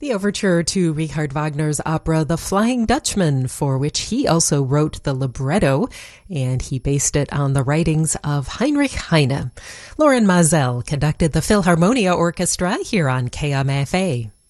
The overture to Richard Wagner's opera The Flying Dutchman, for which he also wrote the libretto, and he based it on the writings of Heinrich Heine. Lauren Mazel conducted the Philharmonia Orchestra here on KMFA.